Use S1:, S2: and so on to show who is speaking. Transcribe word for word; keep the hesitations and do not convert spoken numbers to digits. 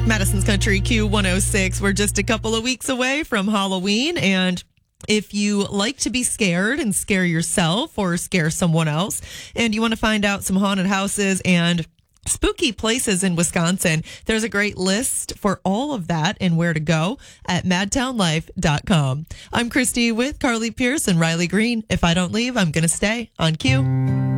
S1: Madison's Country Q one oh six. We're just a couple of weeks away from Halloween, and if you like to be scared and scare yourself or scare someone else, and you want to find out some haunted houses and spooky places in Wisconsin, there's a great list for all of that and where to go at madtown life dot com. I'm Christy with Carly Pierce and Riley Green. If I don't leave, I'm going to stay on Q.